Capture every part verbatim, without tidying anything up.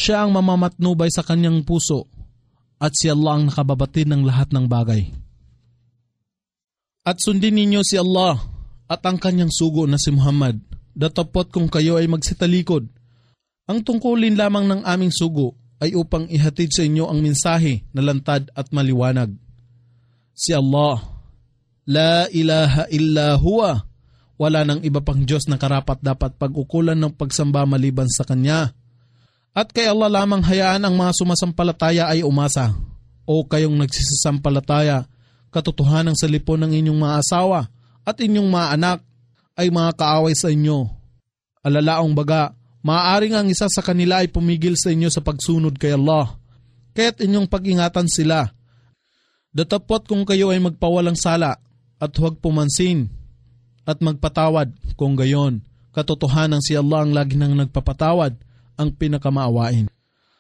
siya ang mamamatnubay sa kanyang puso at si Allah ang nakababatid ng lahat ng bagay. At sundin ninyo si Allah at ang kanyang sugo na si Muhammad, datapot kung kayo ay magsitalikod. Ang tungkulin lamang ng aming sugo ay upang ihatid sa inyo ang mensahe na lantad at maliwanag. Si Allah, la ilaha illa huwa, wala nang iba pang Diyos na karapat dapat pag-ukulan ng pagsamba maliban sa Kanya. At kay Allah lamang hayaan ang mga sumasampalataya ay umasa. O kayong nagsisasampalataya, katotohanan sa lipon ng inyong mga asawa at inyong mga anak ay mga kaaway sa inyo. Alalaong baga, maaaring ang isa sa kanila ay pumigil sa inyo sa pagsunod kay Allah, kaya't inyong pag-ingatan sila. Datapot kung kayo ay magpawalang sala at huwag pumansin at magpatawad kung gayon. Katotohanan si Allah ang lagi nang nagpapatawad, ang pinakamaawain.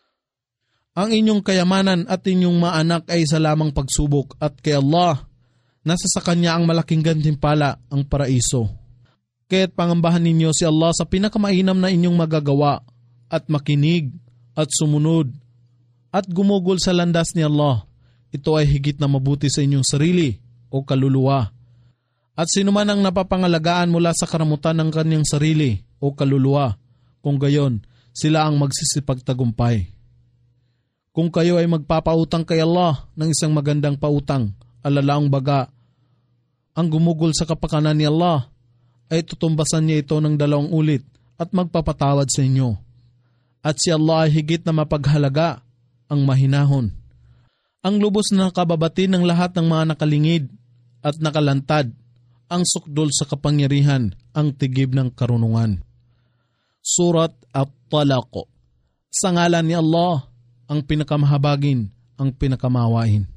Ang inyong kayamanan at inyong mga anak ay isa lamang pagsubok at kay Allah, nasa sa Kanya ang malaking gantimpala, ang paraiso. Kaya't pangambahan ninyo si Allah sa pinakamainam na inyong magagawa at makinig at sumunod at gumugol sa landas ni Allah. Ito ay higit na mabuti sa inyong sarili o kaluluwa. At sino man ang napapangalagaan mula sa karamutan ng kanyang sarili o kaluluwa, kung gayon, sila ang magsisipagtagumpay. Kung kayo ay magpapautang kay Allah ng isang magandang pautang, alalaong baga, ang gumugol sa kapakanan ni Allah ay tutumbasan niya ito ng dalawang ulit at magpapatawad sa inyo. At si Allah ay higit na mapaghalaga, ang mahinahon. Ang lubos na nakababati ng lahat ng mga nakalingid at nakalantad, ang sukdol sa kapangyarihan, ang tigib ng karunungan. Surat At-Talaq. Sa ngalan ni Allah, ang pinakamahabagin, ang pinakamawain.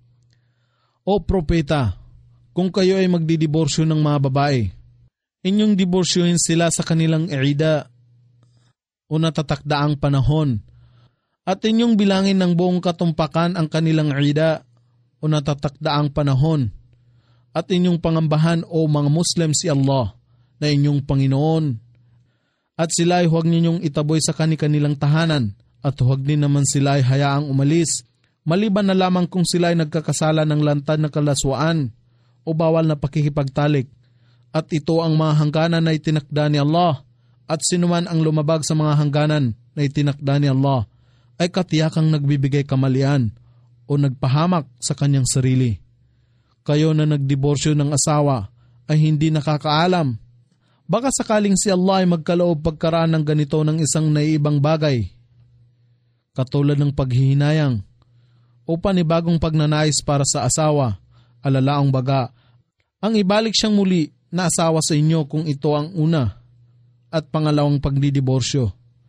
O propeta, kung kayo ay magdidiborsyo ng mga babae, inyong diborsyohin sila sa kanilang ida o natatakdaang panahon, at inyong bilangin ng buong katumpakan ang kanilang ida o natatakdaang panahon, at inyong pangambahan o mga Muslim si Allah na inyong Panginoon. At sila ay huwag ninyong itaboy sa kani-kanilang tahanan at huwag din naman sila ay hayaang umalis, maliban na lamang kung sila ay nagkakasala ng lantad na kalaswaan o bawal na pakikipagtalik. At ito ang mga hangganan na itinakda ni Allah, at sinuman ang lumabag sa mga hangganan na itinakda ni Allah ay katiyakang nagbibigay kamalian o nagpahamak sa kanyang sarili. Kayo na nagdiborsyo ng asawa ay hindi nakakaalam. Baka sakaling si Allah ay magkaloob pagkaraan ng ganito ng isang naiibang bagay, katulad ng paghihinayang o panibagong pagnanais para sa asawa, alalaang baga, ang ibalik siyang muli na asawa sa inyo kung ito ang una at pangalawang pagdidiborsyo.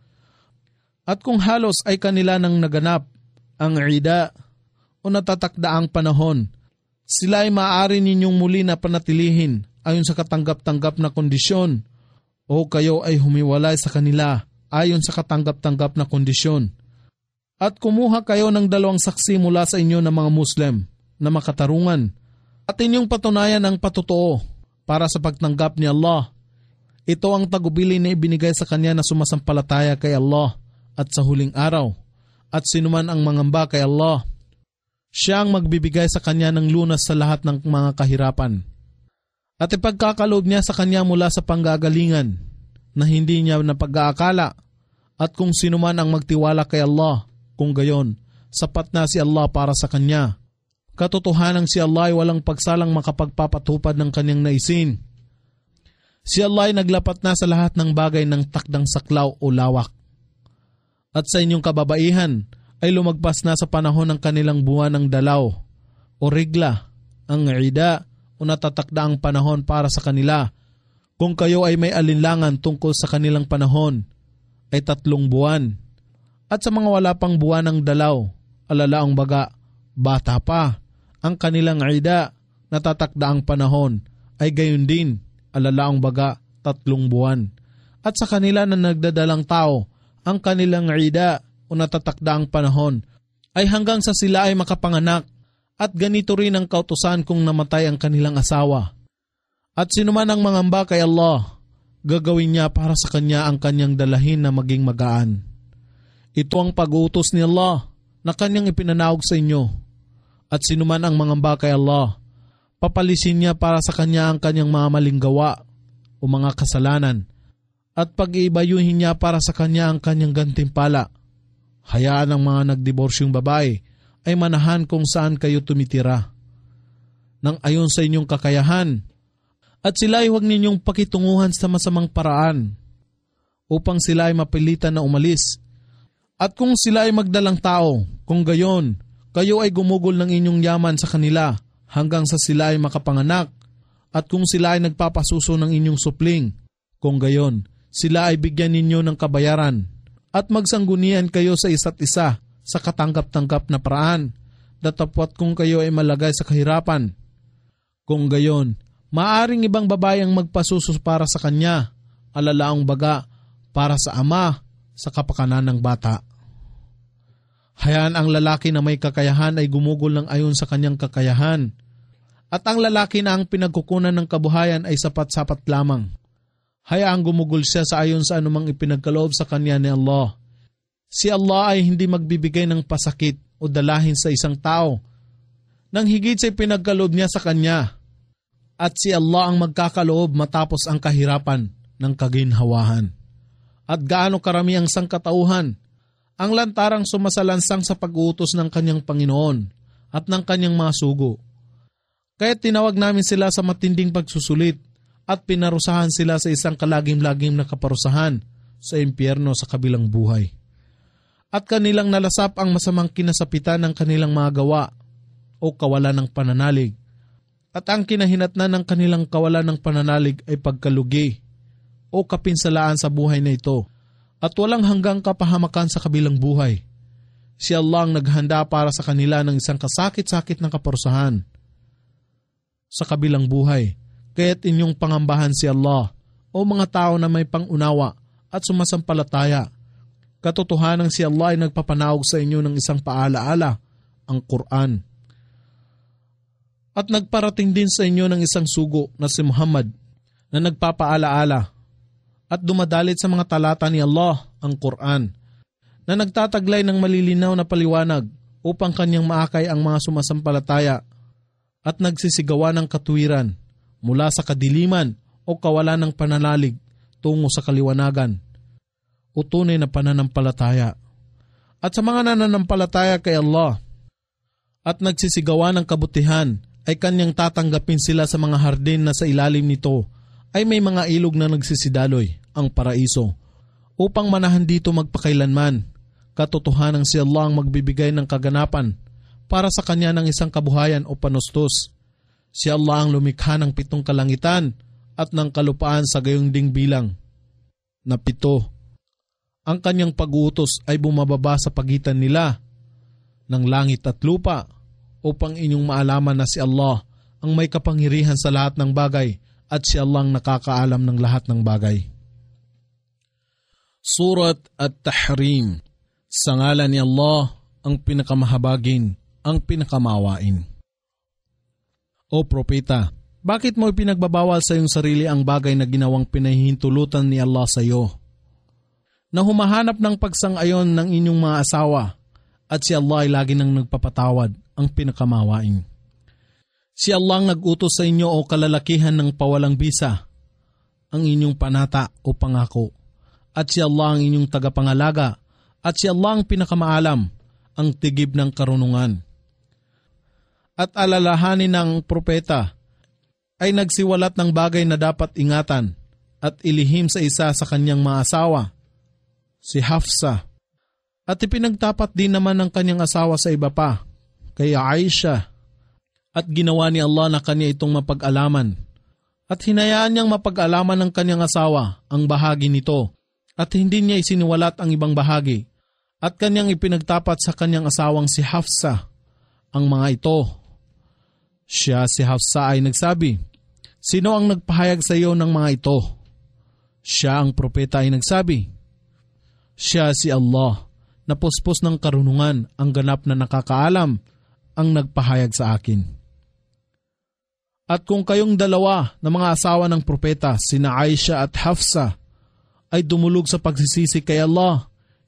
At kung halos ay kanila nang naganap ang ida o natatakdaang panahon, sila ay maaari ninyong muli na panatilihin ayon sa katanggap-tanggap na kondisyon, o kayo ay humiwalay sa kanila ayon sa katanggap-tanggap na kondisyon. At kumuha kayo ng dalawang saksi mula sa inyo ng mga Muslim na makatarungan at inyong patunayan ang patotoo para sa pagtanggap ni Allah. Ito ang tagubili na ibinigay sa kanya na sumasampalataya kay Allah at sa huling araw, at sinuman ang mangamba kay Allah, siya ang magbibigay sa kanya ng lunas sa lahat ng mga kahirapan. At ipagkakaloob niya sa kanya mula sa panggagalingan na hindi niya napag-aakala, at kung sino man ang magtiwala kay Allah, kung gayon, sapat na si Allah para sa kanya. Katotohanan si Allah ay walang pagsalang makapagpapatupad ng kanyang naisin. Si Allah ay naglapat na sa lahat ng bagay ng takdang saklaw o lawak. At sa inyong kababaihan ay lumagpas na sa panahon ng kanilang buwan ng dalaw o regla, ang ida o natatakdaang panahon para sa kanila. Kung kayo ay may alinlangan tungkol sa kanilang panahon, ay tatlong buwan. At sa mga wala pang buwan ng dalaw, alalaang baga, bata pa, ang kanilang ida, natatakdaang panahon, ay gayon din, alalaang baga, tatlong buwan. At sa kanila na nagdadalang tao, ang kanilang ida o natatakdaang panahon, ay hanggang sa sila ay makapanganak, at ganito rin ang kautusan kung namatay ang kanilang asawa. At sinuman ang mangamba kay Allah, gagawin niya para sa kanya ang kanyang dalahin na maging magaan. Ito ang pag-uutos ni Allah na kanyang ipinanawag sa inyo. At sinuman ang mangamba kay Allah, papalisin niya para sa kanya ang kanyang mga maling gawa o mga kasalanan at pag-iibayuhin niya para sa kanya ang kanyang gantimpala. Hayaan ang mga nagdiborsyong babae ay manahan kung saan kayo tumitira nang ayon sa inyong kakayahan, at sila ay huwag ninyong pakitunguhan sa masamang paraan upang sila ay mapilitan na umalis. At kung sila ay magdalang tao, kung gayon, kayo ay gumugol ng inyong yaman sa kanila hanggang sa sila ay makapanganak, at kung sila ay nagpapasuso ng inyong supling, kung gayon, sila ay bigyan ninyo ng kabayaran, at magsanggunian kayo sa isa't isa sa katanggap-tanggap na paraan, datapwat kung kayo ay malagay sa kahirapan. Kung gayon, maaring ibang babae ang magpasuso para sa kanya, alalaang baga para sa ama sa kapakanan ng bata. Hayaan ang lalaki na may kakayahan ay gumugol ng ayon sa kanyang kakayahan, at ang lalaki na ang pinagkukunan ng kabuhayan ay sapat-sapat lamang. Hayaang gumugol siya sa ayon sa anumang ipinagkaloob sa kanya ni Allah. Si Allah ay hindi magbibigay ng pasakit o dalahin sa isang tao nang higit sa ipinagkaloob niya sa kanya, at si Allah ang magkakaloob matapos ang kahirapan ng kaginhawahan. At gaano karami ang sangkatauhan ang lantarang sumasalansang sa pag-uutos ng kanyang Panginoon at ng kanyang mga sugo. Kaya tinawag namin sila sa matinding pagsusulit at pinarusahan sila sa isang kalagim-lagim na kaparusahan sa impyerno sa kabilang buhay. At kanilang nalasap ang masamang kinasapitan ng kanilang mga gawa o kawalan ng pananalig. At ang kinahinatnan ng kanilang kawalan ng pananalig ay pagkalugi o kapinsalaan sa buhay na ito at walang hanggang kapahamakan sa kabilang buhay. Si Allah ang naghanda para sa kanila ng isang kasakit-sakit na kaparusahan sa kabilang buhay. Kaya't inyong pangambahan si Allah o mga tao na may pangunawa at sumasampalataya. Katotohanan si Allah ay nagpapanawag sa inyo ng isang paalaala, ang Quran. At nagparating din sa inyo ng isang sugo na si Muhammad na nagpapaalaala at dumadalit sa mga talata ni Allah, ang Quran, na nagtataglay ng malilinaw na paliwanag upang kanyang maakay ang mga sumasampalataya at nagsisigawa ng katuwiran mula sa kadiliman o kawalan ng pananalig tungo sa kaliwanagan o tunay na pananampalataya. At sa mga nananampalataya kay Allah at nagsisigawa ng kabutihan ay kanyang tatanggapin sila sa mga hardin na sa ilalim nito ay may mga ilog na nagsisidaloy, ang paraiso, upang manahan dito magpakailanman. Katotohanan si Allah ang magbibigay ng kaganapan para sa kanya ng isang kabuhayan o panustos. Si Allah ang lumikha ng pitong kalangitan at ng kalupaan sa gayong ding bilang na pito. Ang kanyang pag-uutos ay bumababa sa pagitan nila ng langit at lupa upang inyong maalaman na si Allah ang may kapangyarihan sa lahat ng bagay at si Allah ang nakakaalam ng lahat ng bagay. Surat At-Tahrim. Sa ngalan ni Allah, ang pinakamahabagin, ang pinakamawain. O Propeta, bakit mo ipinagbabawal sa iyong sarili ang bagay na ginawang pinahihintulutan ni Allah sa iyo? Na humahanap ng pagsang-ayon ng inyong mga asawa at si Allah ay lagi nang nagpapatawad, ang pinakamawain. Si Allah ang nag-utos sa inyo o kalalakihan ng pawalang bisa, ang inyong panata o pangako. At si Allah ang inyong tagapangalaga, at si Allah ang pinakamaalam, ang tigib ng karunungan. At alalahanin ng propeta ay nagsiwalat ng bagay na dapat ingatan at ilihim sa isa sa kanyang mga asawa, si Hafsa. At ipinagtapat din naman ng kanyang asawa sa iba pa, kay Aisha. At ginawa ni Allah na kanya itong mapag-alaman. At hinayaan niyang mapag-alaman ng kanyang asawa ang bahagi nito at hindi niya isiniwalat ang ibang bahagi. At kanyang ipinagtapat sa kanyang asawang si Hafsa ang mga ito. Siya si Hafsa ay nagsabi, "Sino ang nagpahayag sa iyo ng mga ito?" Siya ang propeta ay nagsabi, "Siya si Allah, na puspos ng karunungan, ang ganap na nakakaalam, ang nagpahayag sa akin." At kung kayong dalawa na mga asawa ng propeta, sina Aisha at Hafsa, ay dumulog sa pagsisisi kay Allah,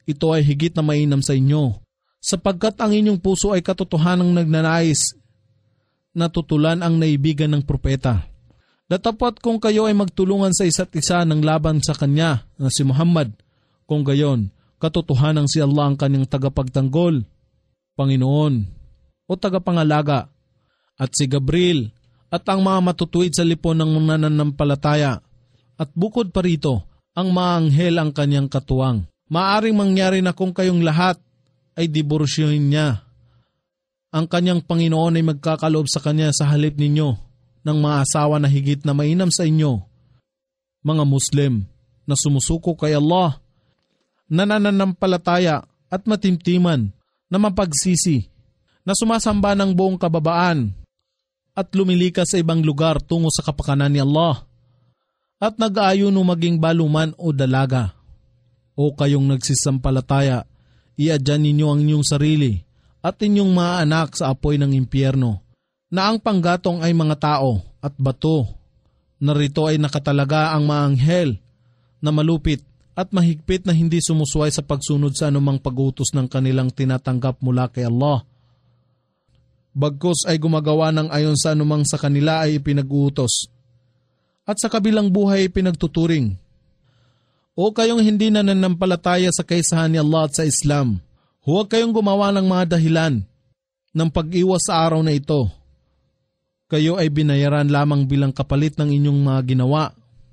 ito ay higit na mainam sa inyo, sapagkat ang inyong puso ay katotohanang nagnanais na tutulan ang naibigan ng propeta. Datapat kung kayo ay magtulungan sa isa't isa ng laban sa kanya na si Muhammad, kung gayon, katotohanang si Allah ang kanyang tagapagtanggol, Panginoon o tagapangalaga, at si Gabriel at ang mga matutuwid sa lipon ng mananampalataya, at bukod pa rito, ang mga anghel ang kanyang katuwang. Maaring mangyari na kung kayong lahat ay diborsyohin niya, ang kanyang Panginoon ay magkakaloob sa kanya sa halip ninyo ng mga asawa na higit na mainam sa inyo, mga Muslim na sumusuko kay Allah, nananampalataya at matimtiman, na mapagsisi, na sumasamba ng buong kababaan at lumilikas sa ibang lugar tungo sa kapakanan ni Allah, at nag-aayuno maging baluman o dalaga. O kayong nagsisampalataya, iadyan ninyo ang inyong sarili at inyong mga anak sa apoy ng impyerno, na ang panggatong ay mga tao at bato. Narito ay nakatalaga ang mga anghel na malupit at mahigpit na hindi sumusuway sa pagsunod sa anumang pag-utos ng kanilang tinatanggap mula kay Allah. Bagkus ay gumagawa ng ayon sa anumang sa kanila ay ipinag-uutos, at sa kabilang buhay ay pinagtuturing. O kayong hindi nananampalataya sa kaisahan ni Allah at sa Islam, huwag kayong gumawa ng mga dahilan ng pag-iwas sa araw na ito. Kayo ay binayaran lamang bilang kapalit ng inyong mga ginawa.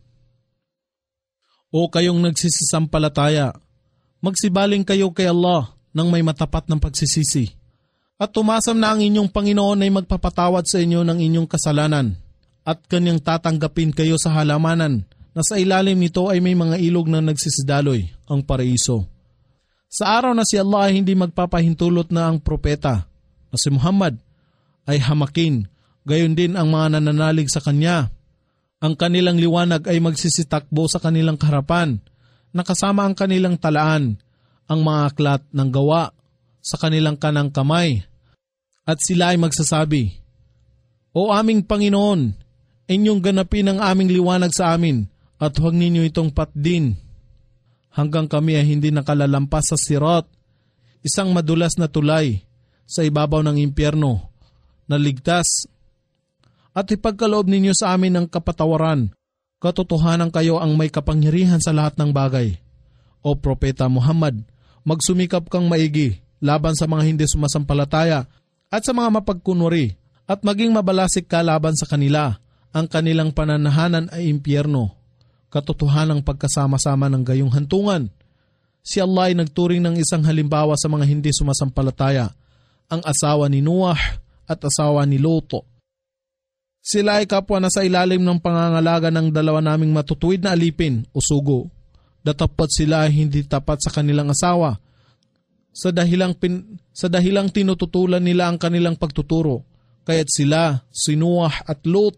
O kayong nagsisisampalataya, magsibaling kayo kay Allah ng may matapat ng pagsisisi, at tumasam na ang inyong Panginoon ay magpapatawad sa inyo ng inyong kasalanan, at kanyang tatanggapin kayo sa halamanan na sa ilalim nito ay may mga ilog na nagsisidaloy, ang paraiso. Sa araw na si Allah ay hindi magpapahintulot na ang propeta na si Muhammad ay hamakin, gayon din ang mga nananalig sa kanya. Ang kanilang liwanag ay magsisitakbo sa kanilang kaharapan, nakasama ang kanilang talaan, ang mga aklat ng gawa sa kanilang kanang kamay. At sila ay magsasabi, O aming Panginoon, inyong ganapin ang aming liwanag sa amin, at huwag ninyo itong patdin, hanggang kami ay hindi nakalalampas sa sirat, isang madulas na tulay sa ibabaw ng impyerno, na ligtas. At ipagkaloob ninyo sa amin ang kapatawaran, katotohanan kayo ang may kapangyarihan sa lahat ng bagay. O Propeta Muhammad, magsumikap kang maigi laban sa mga hindi sumasampalataya at sa mga mapagkunwari, at maging mabalasik ka laban sa kanila. Ang kanilang pananahanan ay impyerno, katotohanang pagkasama-sama ng gayong hantungan. Si Allah ay nagturing ng isang halimbawa sa mga hindi sumasampalataya, ang asawa ni Noah at asawa ni Lot. Sila ay kapwa na sa ilalim ng pangangalaga ng dalawa naming matutuwid na alipin o sugo. Datapat sila ay hindi tapat sa kanilang asawa, sa dahilang, pin, sa dahilang tinututulan nila ang kanilang pagtuturo, kaya't sila, si Noah at Lot,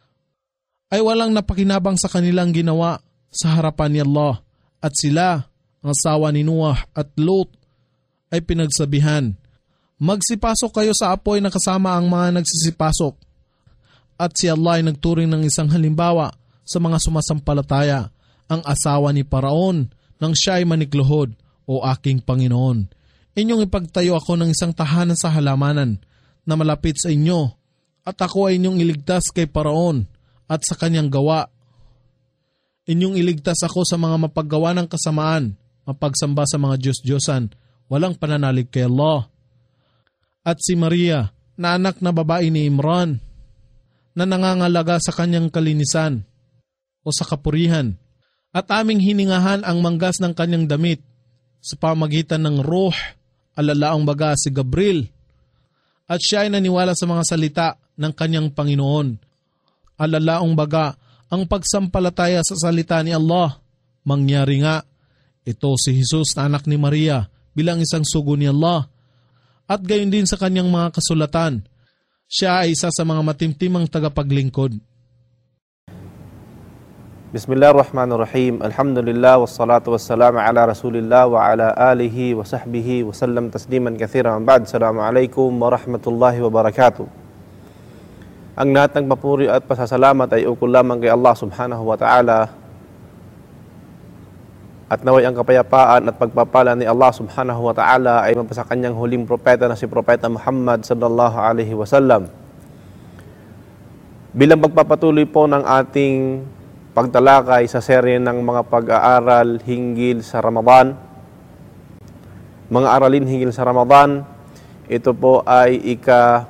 ay walang napakinabang sa kanilang ginawa sa harapan ni Allah, at sila, ang asawa ni Noah at Lot, ay pinagsabihan, magsipasok kayo sa apoy na kasama ang mga nagsisipasok. At si Allah ay nagturing ng isang halimbawa sa mga sumasampalataya, ang asawa ni Paraon, nang siya ay manikluhod, O aking Panginoon, inyong ipagtayo ako ng isang tahanan sa halamanan na malapit sa inyo, at ako ay inyong iligtas kay Paraon at sa kanyang gawa. Inyong iligtas ako sa mga mapaggawa ng kasamaan, mapagsamba sa mga Diyos-Diyosan, walang pananalig kay Allah. At si Maria, na anak na babae ni Imran, na nangangalaga sa kanyang kalinisan o sa kapurihan, at aming hiningahan ang manggas ng kanyang damit sa pamagitan ng Ruh, alalaang baga si Gabriel, at siya ay naniwala sa mga salita ng kanyang Panginoon. Alalaang baga ang pagsampalataya sa salita ni Allah. Mangyari nga, ito si Jesus na anak ni Maria bilang isang sugo ni Allah, at gayon din sa kanyang mga kasulatan. Siya ay isa sa mga matimtimang tagapaglingkod. Bismillahirrahmanirrahim. Alhamdulillah wassalatu wassalamu ala Rasulillah wa ala alihi wa sahbihi wa sallam tasliman katsiran. Ba'd. Assalamualaikum warahmatullahi wabarakatuh. Ang lahat ng papuri at pasasalamat ay ukol lamang kay Allah subhanahu wa ta'ala, at naway ang kapayapaan at pagpapala ni Allah subhanahu wa ta'ala ay mapasa kanyang huling propeta na si Propeta Muhammad sallallahu alaihi wasallam. Bilang pagpapatuloy po ng ating pagtalakay sa serye ng mga pag-aaral hinggil sa Ramadan, mga aralin hinggil sa Ramadan, ito po ay ika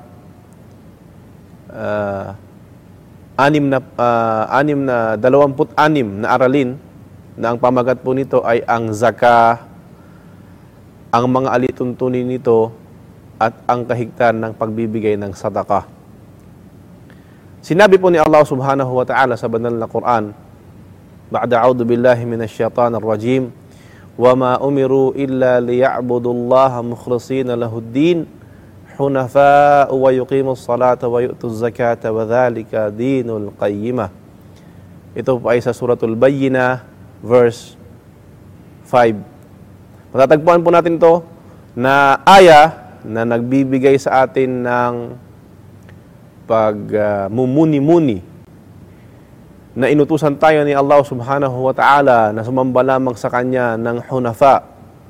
uh, anim na uh, anim na dalawamput anim na aralin na ang pamagat po nito ay ang zaka, ang mga alituntunin nito at ang kahigtan ng pagbibigay ng sadaqah. Sinabi po ni Allah subhanahu wa ta'ala sa banal na Quran, ba'da a'udhu billahi minash shaitanir rajim, wa ma umiru illa liya'budullaha mukhlisina lahuddin hunafa wa yuqimus salata wa yu'tuz zakata wa dhalika dinul qayyimah. Ito po ay sa suratul Bayyinah verse five. Matatagpuan po natin to na aya na nagbibigay sa atin ng pagmumuni-muni uh, na inutusan tayo ni Allah subhanahu wa ta'ala na sumamba lamang sa Kanya ng hunafa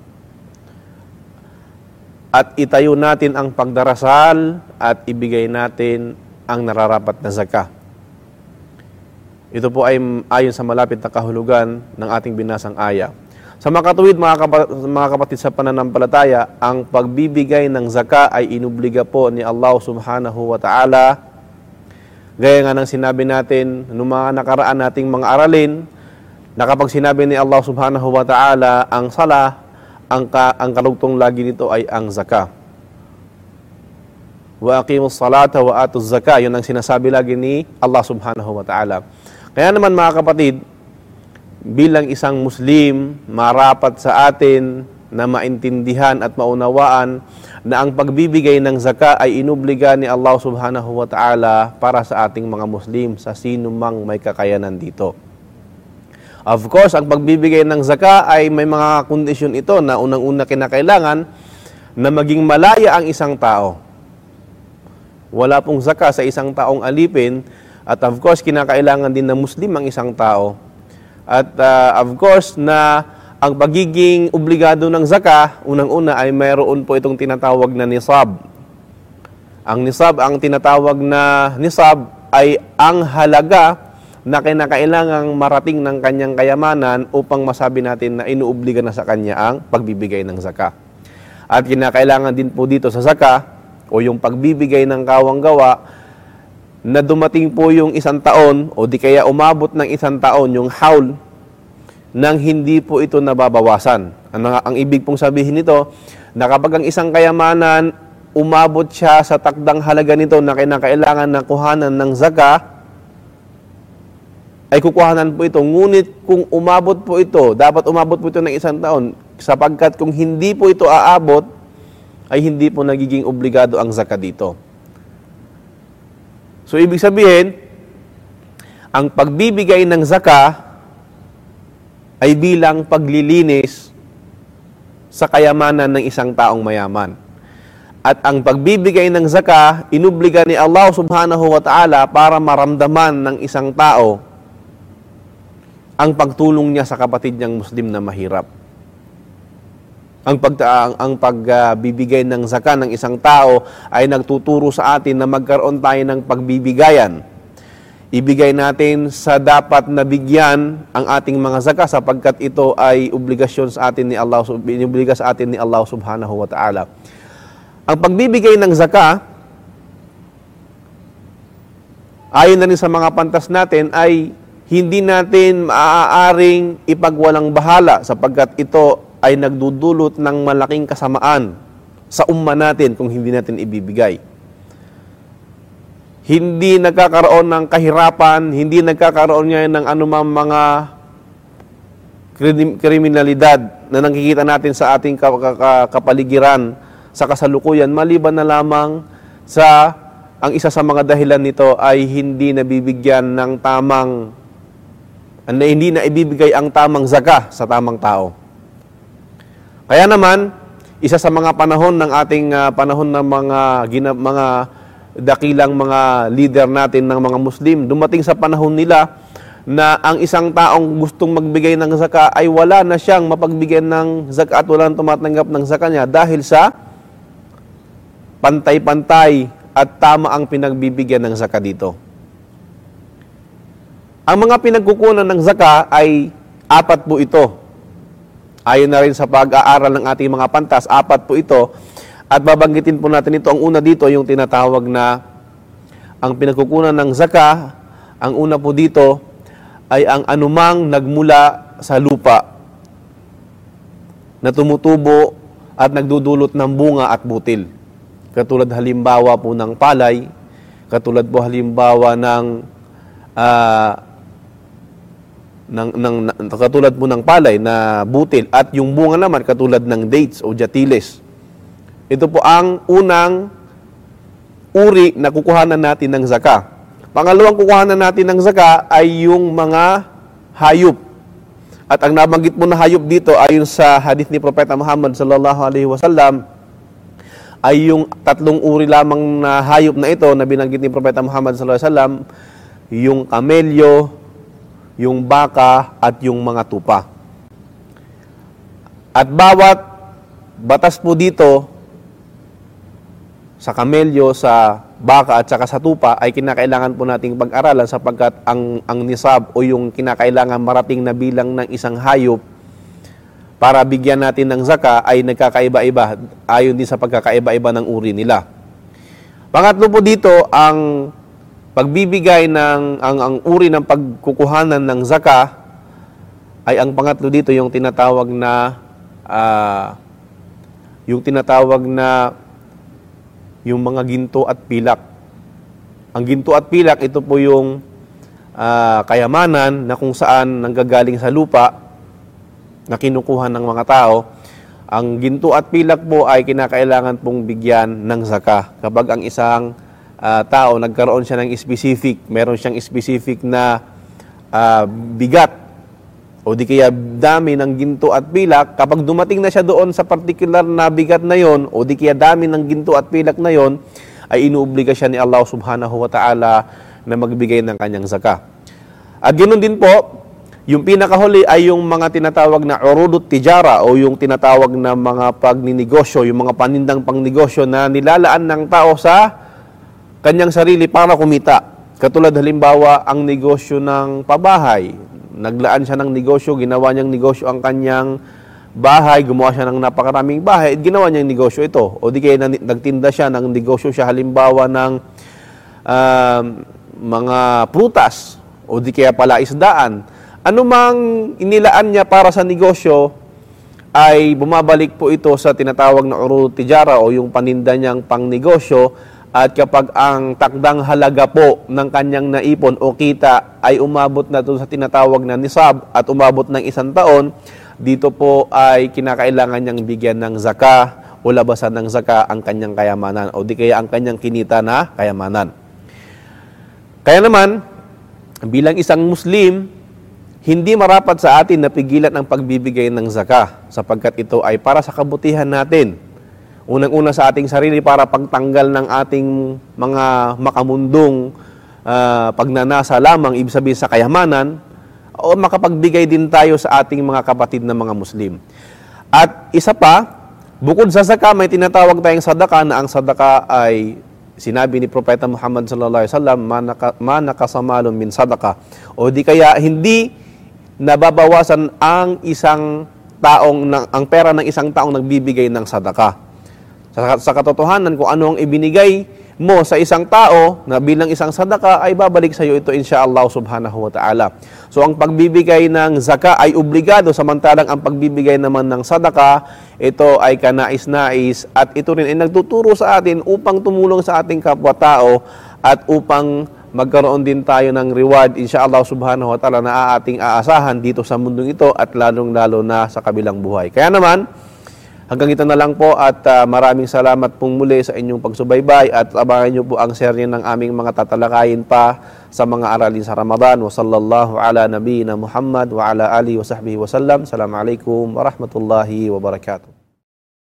at itayo natin ang pagdarasal at ibigay natin ang nararapat na zakah. Ito po ay ayon sa malapit na kahulugan ng ating binasang aya. Sa mga katuwid, mga, kap- mga kapatid sa pananampalataya, ang pagbibigay ng zaka ay inubliga po ni Allah subhanahu wa ta'ala. Gaya nga ng sinabi natin noong mga nakaraan nating mga aralin, na kapag sinabi ni Allah subhanahu wa ta'ala ang sala, ang, ka- ang kalugtong lagi nito ay ang zaka. Wa aqimus salata wa atuz zaka, yun ang sinasabi lagi ni Allah subhanahu wa ta'ala. Kaya naman mga kapatid, bilang isang Muslim, marapat sa atin na maintindihan at maunawaan na ang pagbibigay ng zaka ay inubliga ni Allah subhanahu wa ta'ala para sa ating mga Muslim, sa sino mang may kakayanan dito. Of course, ang pagbibigay ng zaka ay may mga kondisyon ito na unang-una kinakailangan na maging malaya ang isang tao. Wala pong zaka sa isang taong alipin. At of course, kinakailangan din na Muslim ang isang tao. At uh, of course, na ang pagiging obligado ng zaka, unang-una ay mayroon po itong tinatawag na nisab. Ang nisab, ang tinatawag na nisab ay ang halaga na kinakailangang marating ng kanyang kayamanan upang masabi natin na inuobliga na sa kanya ang pagbibigay ng zaka. At kinakailangan din po dito sa zaka o yung pagbibigay ng kawang gawa na dumating po yung isang taon o di kaya umabot ng isang taon yung haul nang hindi po ito nababawasan. Ang, ang ibig pong sabihin nito, na kapag ang isang kayamanan umabot siya sa takdang halaga nito na kinakailangan na kuhanan ng zaka, ay kukuhanan po ito. Ngunit kung umabot po ito, dapat umabot po ito ng isang taon, sapagkat kung hindi po ito aabot, ay hindi po nagiging obligado ang zaka dito. So, ibig sabihin, ang pagbibigay ng zaka ay bilang paglilinis sa kayamanan ng isang taong mayaman. At ang pagbibigay ng zaka, inubliga ni Allah subhanahu wa ta'ala para maramdaman ng isang tao ang pagtulong niya sa kapatid niyang Muslim na mahirap. Ang, pag, ang, ang pagbibigay ng zaka ng isang tao ay nagtuturo sa atin na magkaroon tayo ng pagbibigayan. Ibigay natin sa dapat na bigyan ang ating mga zaka sapagkat ito ay obligasyon sa atin ni Allah, inobliga sa atin ni Allah subhanahu wa ta'ala. Ang pagbibigay ng zaka, ayon na rin sa mga pantas natin, ay hindi natin maaaring ipagwalang bahala sapagkat ito ay nagdudulot ng malaking kasamaan sa umma natin kung hindi natin ibibigay. Hindi nagkakaroon ng kahirapan, hindi nagkakaroon niya ng anumang mga kriminalidad na nakikita natin sa ating kapaligiran sa kasalukuyan, maliban na lamang sa ang isa sa mga dahilan nito ay hindi nabibigyan ng tamang, na hindi na ibibigay ang tamang zaka sa tamang tao. Kaya naman, isa sa mga panahon ng ating uh, panahon ng mga gina, mga dakilang mga leader natin ng mga Muslim, dumating sa panahon nila na ang isang taong gustong magbigay ng zaka ay wala na siyang mapagbigyan ng zaka at walang tumatanggap ng zaka niya dahil sa pantay-pantay at tama ang pinagbibigyan ng zaka dito. Ang mga pinagkukunan ng zaka ay apat po ito. Ayon na rin sa pag-aaral ng ating mga pantas, apat po ito. At babanggitin po natin ito. Ang una dito, yung tinatawag na ang pinagkukunan ng zaka. Ang una po dito ay ang anumang nagmula sa lupa na tumutubo at nagdudulot ng bunga at butil. Katulad halimbawa po ng palay, katulad po halimbawa ng uh, ng, ng, ng katulad po ng palay na butil at yung bunga naman katulad ng dates o jatiles. Ito po ang unang uri na kukuhanan natin ng zaka. Pangalawang kukuhanan natin ng zaka ay yung mga hayop. At ang nabanggit mo na hayop dito ayon sa hadith ni Propeta Muhammad sallallahu alaihi wasallam ay yung tatlong uri lamang na hayop na ito na binanggit ni Propeta Muhammad sallallahu alaihi wasallam, yung kamelyo, yung baka at yung mga tupa. At bawat batas po dito sa kamelyo, sa baka at saka sa tupa ay kinakailangan po nating pag-aralan sapagkat ang, ang nisab o yung kinakailangan marating na bilang ng isang hayop para bigyan natin ng zaka ay nagkakaiba-iba ayon din sa pagkakaiba-iba ng uri nila. Pangatlo po dito, ang pagbibigay ng ang, ang uri ng pagkukuhanan ng zaka ay ang pangatlo dito yung tinatawag na uh, yung tinatawag na yung mga ginto at pilak. Ang ginto at pilak, ito po yung uh, kayamanan na kung saan nanggagaling sa lupa na kinukuha ng mga tao. Ang ginto at pilak po ay kinakailangan pong bigyan ng zaka. Kapag ang isang uh, tao nagkaroon siya ng specific, meron siyang specific na uh, bigat o di kaya dami ng ginto at pilak, kapag dumating na siya doon sa particular na bigat na yon, o di kaya dami ng ginto at pilak na yon, ay inuobliga siya ni Allah subhanahu wa ta'ala na magbigay ng kanyang zaka. At ganoon din po, yung pinakahuli ay yung mga tinatawag na urudut tijara o yung tinatawag na mga pagninegosyo, yung mga panindang pangnegosyo na nilalaan ng tao sa kanyang sarili para kumita. Katulad halimbawa ang negosyo ng pabahay. Naglaan siya ng negosyo, ginawa niyang negosyo ang kanyang bahay, gumawa siya ng napakaraming bahay, at ginawa niyang negosyo ito. O di kaya nagtinda siya ng negosyo siya halimbawa ng uh, mga prutas, o di kaya pala isdaan. Ano mang inilaan niya para sa negosyo, ay bumabalik po ito sa tinatawag na urud tijara o yung paninda niyang pangnegosyo. At kapag ang takdang halaga po ng kanyang naipon o kita ay umabot na doon sa tinatawag na nisab at umabot ng isang taon, dito po ay kinakailangan niyang bigyan ng zaka o labasan ng zaka ang kanyang kayamanan o di kaya ang kanyang kinita na kayamanan. Kaya naman, bilang isang Muslim, hindi marapat sa atin na pigilan ang pagbibigay ng zaka sapagkat ito ay para sa kabutihan natin. Unang-una sa ating sarili para pagtanggal ng ating mga makamundong uh, pagnanasa lamang, ibig sabihin sa kayamanan, o makapagbigay din tayo sa ating mga kapatid na mga Muslim. At isa pa, bukod sa zaka, may tinatawag tayong sadaka na ang sadaka ay sinabi ni Propeta Muhammad sallallahu alaihi wasallam, ma nakasamalun min sadaka. O di kaya hindi nababawasan ang isang taong, ang pera ng isang taong nagbibigay ng sadaka. Sa, sa katotohanan, kung ano ang ibinigay mo sa isang tao na bilang isang sadaka, ay babalik sa iyo ito insyaallah subhanahu wa ta'ala. So ang pagbibigay ng zaka ay obligado, samantalang ang pagbibigay naman ng sadaka, ito ay kanais-nais at ito rin ay nagtuturo sa atin upang tumulong sa ating kapwa-tao at upang magkaroon din tayo ng reward insyaallah subhanahu wa ta'ala na ating aasahan dito sa mundong ito at lalong-lalo na sa kabilang buhay. Kaya naman, hanggang ito na lang po at uh, maraming salamat pong muli sa inyong pagsubaybay at abangan niyo po ang serye ng aming mga tatalakayin pa sa mga aralin sa Ramadan. Wa sallallahu ala nabiyina Muhammad wa ala alihi wa sahbihi wa sallam. Assalamualaikum warahmatullahi wabarakatuh.